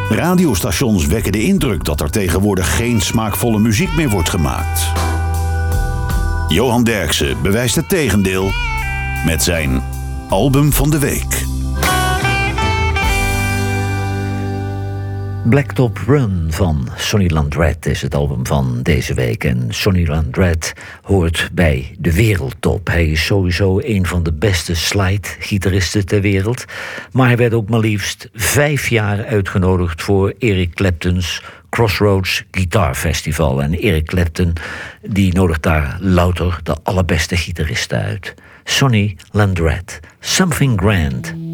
Radiostations wekken de indruk dat er tegenwoordig geen smaakvolle muziek meer wordt gemaakt. Johan Derksen bewijst het tegendeel met zijn album van de week. Blacktop Run van Sonny Landreth is het album van deze week. En Sonny Landreth hoort bij de wereldtop. Hij is sowieso een van de beste slide-gitaristen ter wereld. Maar hij werd ook maar liefst 5 jaar uitgenodigd voor Eric Clapton's Crossroads Guitar Festival. En Eric Clapton die nodigt daar louter de allerbeste gitaristen uit. Sonny Landreth, Something Grand.